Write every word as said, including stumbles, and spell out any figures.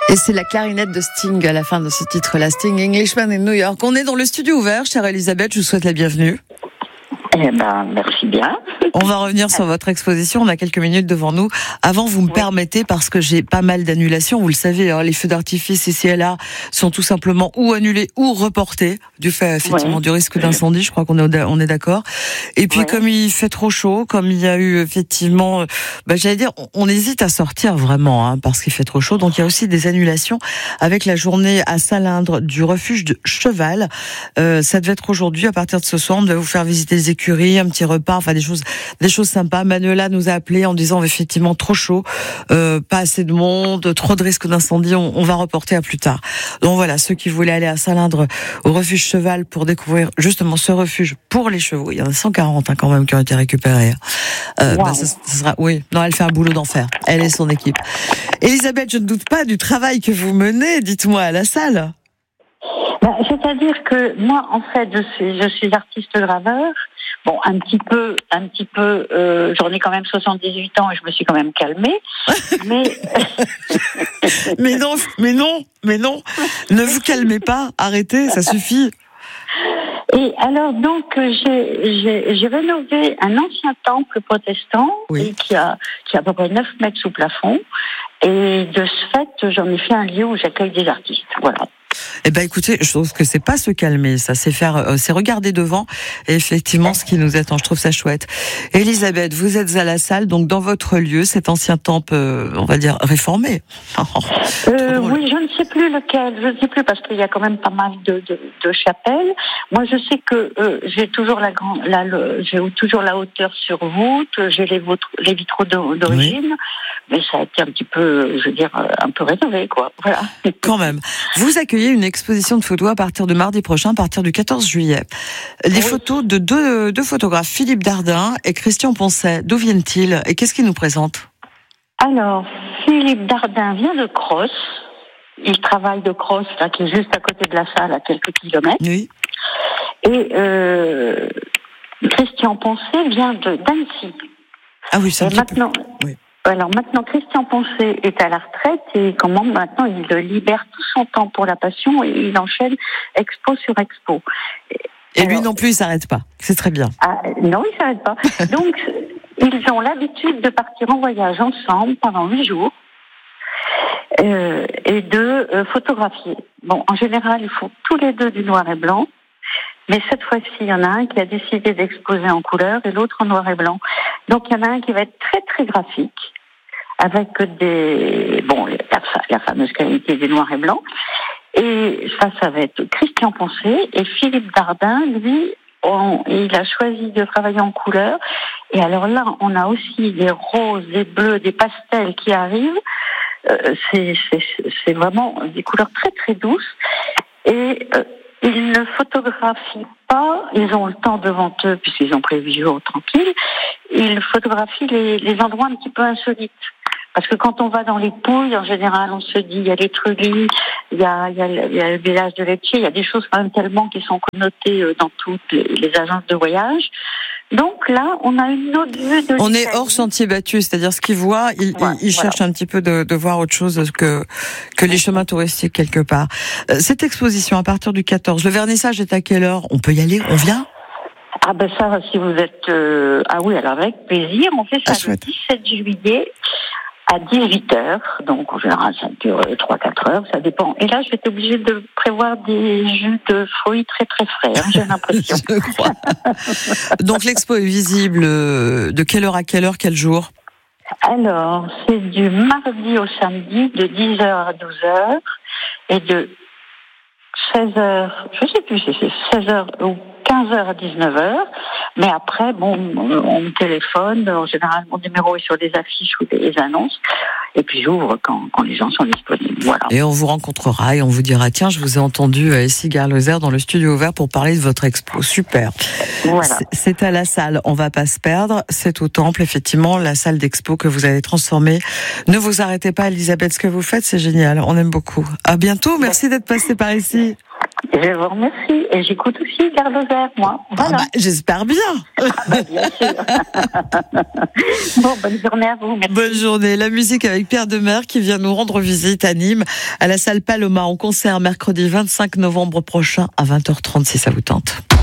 Et c'est la clarinette de Sting à la fin de ce titre-là, Sting, Englishman in New York. On est dans le studio ouvert, chère Elisabeth, je vous souhaite la bienvenue. Eh ben, merci bien. On va revenir sur votre exposition, on a quelques minutes devant nous. Avant, vous me oui. permettez, parce que j'ai pas mal d'annulations, vous le savez, hein, les feux d'artifice ici et là sont tout simplement ou annulés ou reportés, du fait effectivement oui. du risque d'incendie, je crois qu'on est, on est d'accord. Et puis oui. comme il fait trop chaud, comme il y a eu effectivement, bah, j'allais dire, on, on hésite à sortir vraiment, hein, parce qu'il fait trop chaud, donc il y a aussi des annulations avec la journée à Salindre du refuge de Cheval. Euh, ça devait être aujourd'hui, à partir de ce soir, on devait vous faire visiter les écuries, un petit repas, enfin des choses des choses sympas. Manuela nous a appelé en disant effectivement trop chaud, euh, pas assez de monde, trop de risques d'incendie, on, on va reporter à plus tard. Donc voilà, ceux qui voulaient aller à Salindre au refuge Cheval pour découvrir justement ce refuge pour les chevaux, il y en a cent quarante hein, quand même qui ont été récupérés. Euh, wow. bah, ça, ça sera, oui, non, elle fait un boulot d'enfer, elle et son équipe. Elisabeth, je ne doute pas du travail que vous menez, dites-moi, à la salle. Bah, c'est-à-dire que moi, en fait, je suis, je suis artiste graveur. Bon, un petit peu, un petit peu. Euh, j'en ai quand même soixante-dix-huit ans et je me suis quand même calmée. Mais mais non, mais non, mais non. Ne vous calmez pas. Arrêtez, ça suffit. Et alors donc j'ai, j'ai, j'ai rénové un ancien temple protestant oui. et qui a qui a à peu près neuf mètres sous plafond. Et de ce fait, j'en ai fait un lieu où j'accueille des artistes. Voilà. Eh ben, écoutez, je trouve que c'est pas se calmer, ça, c'est faire, euh, c'est regarder devant, et effectivement, ce qui nous attend, je trouve ça chouette. Elisabeth, vous êtes à la salle, donc dans votre lieu, cet ancien temple, euh, on va dire, réformé. euh, oui, je ne sais plus lequel, je ne sais plus, parce qu'il y a quand même pas mal de, de, de chapelles. Moi, je sais que euh, j'ai toujours la grande, la, le, j'ai toujours la hauteur sur voûte, j'ai les, les vitraux d'origine, oui. mais ça a été un petit peu, je veux dire, un peu rénové, quoi. Voilà. Quand même. Vous accueillez une exposition de photos à partir de mardi prochain, à partir du quatorze juillet. Les oui. photos de deux, deux photographes, Philippe Dardin et Christian Poncet. D'où viennent-ils et qu'est-ce qu'ils nous présentent? Alors, Philippe Dardin vient de Cross. Il travaille de Cross, là, qui est juste à côté de la salle, à quelques kilomètres. Oui. Et euh, Christian Poncet vient de d'Annecy. Ah oui, c'est un et maintenant. Peu... Oui. Alors maintenant, Christian Poncet est à la retraite et comment maintenant il libère tout son temps pour la passion et il enchaîne expo sur expo. Et Alors, lui non plus, il s'arrête pas. C'est très bien. Ah, non, il s'arrête pas. Donc, ils ont l'habitude de partir en voyage ensemble pendant huit jours euh, et de euh, photographier. Bon, en général, ils font tous les deux du noir et blanc. Mais cette fois-ci, il y en a un qui a décidé d'exposer en couleur et l'autre en noir et blanc. Donc, il y en a un qui va être très, très graphique, avec des, bon, la, la fameuse qualité des noirs et blancs. Et ça, ça va être Christian Poncet et Philippe Dardin, lui, on, il a choisi de travailler en couleur. Et alors là, on a aussi des roses, des bleus, des pastels qui arrivent. Euh, c'est, c'est, c'est vraiment des couleurs très, très douces. Et, euh, ils ne photographient pas, ils ont le temps devant eux, puisqu'ils ont prévu jour tranquille, ils photographient les, les endroits un petit peu insolites. Parce que quand on va dans les Pouilles, en général, on se dit, il y a les Trulli, il y a, il y a, il y a le village de Lecce, il y a des choses quand même tellement qui sont connotées dans toutes les, les agences de voyage. Donc là, on a une autre vue de On est hors sentier battu, c'est-à-dire ce qu'ils voient, ils, voilà, ils voilà. cherchent un petit peu de, de voir autre chose que, que les chemins touristiques quelque part. Cette exposition, à partir du quatorze, le vernissage est à quelle heure? On peut y aller? On vient? Ah ben ça, si vous êtes... Euh... Ah oui, alors avec plaisir, on fait ça ah, le dix-sept juillet à dix-huit heures, donc en général ça dure trois à quatre heures, ça dépend. Et là, je vais être obligée de prévoir des jus de fruits très très frais, hein, j'ai l'impression. Je crois. Donc l'expo est visible de quelle heure à quelle heure, quel jour? Alors, c'est du mardi au samedi de dix heures à douze heures et de seize heures, je sais plus si c'est seize heures ou quinze heures à dix-neuf heures, mais après, bon, on me téléphone, en général, mon numéro est sur des affiches ou des annonces, et puis j'ouvre quand, quand les gens sont disponibles, voilà. Et on vous rencontrera et on vous dira, tiens, je vous ai entendu à Essy-Gare-Lozère dans le studio ouvert pour parler de votre expo, super. Voilà. C'est, c'est à la salle, on va pas se perdre, c'est au temple, effectivement, la salle d'expo que vous avez transformée. Ne vous arrêtez pas, Elisabeth, ce que vous faites, c'est génial, on aime beaucoup. À bientôt, merci d'être passée par ici. Je vous remercie. Et j'écoute aussi Gare d'Oser, moi. Voilà. Ah bah, j'espère bien. Ah bah, bien sûr. Bon, bonne journée à vous. Merci. Bonne journée. La musique avec Pierre Demers qui vient nous rendre visite à Nîmes, à la salle Paloma, en concert mercredi vingt-cinq novembre prochain à vingt heures trente si ça vous tente.